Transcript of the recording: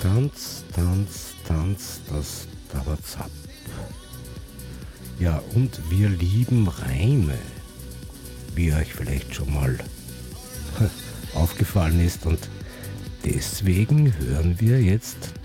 Tanz, das dauert's ab. Ja, und wir lieben Reime, wie euch vielleicht schon mal aufgefallen ist. Und deswegen hören wir jetzt